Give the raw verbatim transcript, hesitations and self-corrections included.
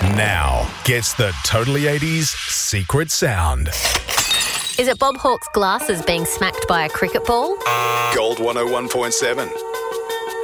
now gets the Totally eighties secret sound. Is it Bob Hawke's glasses being smacked by a cricket ball? Gold one oh one point seven.